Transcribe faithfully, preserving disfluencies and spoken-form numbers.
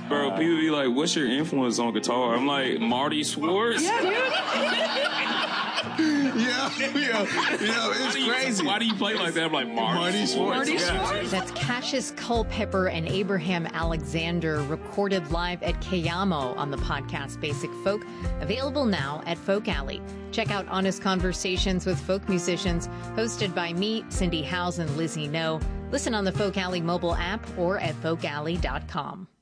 Bro, people be like, what's your influence on guitar? I'm like, Marty Swartz? Yeah, dude. yeah, yeah, yeah, it's why crazy. You, why do you play like that? I'm like, Marty, Marty Swartz. Marty yeah. Swartz. That's Cassius Culpepper and Abraham Alexander, recorded live at Kayamo on the podcast Basic Folk, available now at Folk Alley. Check out Honest Conversations with Folk Musicians, hosted by me, Cindy Howes, and Lizzie No. Listen on the Folk Alley mobile app or at folk alley dot com.